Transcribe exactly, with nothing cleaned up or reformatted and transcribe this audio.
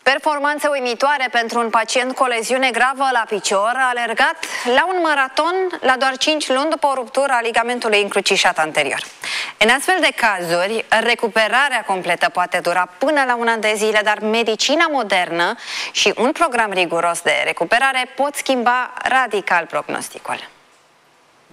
Performanță uimitoare pentru un pacient cu o leziune gravă la picior, a alergat la un maraton la doar cinci luni după o ruptură a ligamentului încrucișat anterior. În astfel de cazuri, recuperarea completă poate dura până la un an de zile, dar medicina modernă și un program riguros de recuperare pot schimba radical prognosticul.